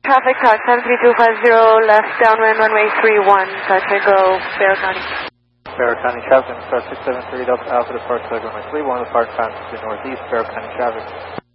traffic, talk 73250, left downwind runway 31, traffic go, Barrow County. Barrow County traffic, start 673 Delta Alpha, depart runway 31, depart time to the northeast, Barrow County traffic.